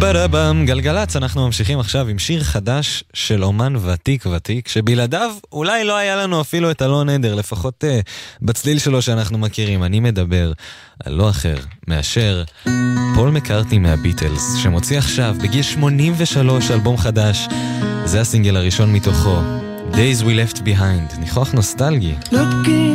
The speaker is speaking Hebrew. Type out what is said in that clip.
בדבם, גלגלץ, אנחנו ממשיכים עכשיו עם שיר חדש של אומן ותיק, שבלעדיו אולי לא היה לנו אפילו את אלון עדר, לפחות בצליל שלו שאנחנו מכירים. אני מדבר על לא אחר מאשר פול מקארטני מהביטלס, שמוציא עכשיו בגיל 83 אלבום חדש. זה הסינגל הראשון מתוכו, Days We Left Behind. ניחוח נוסטלגי.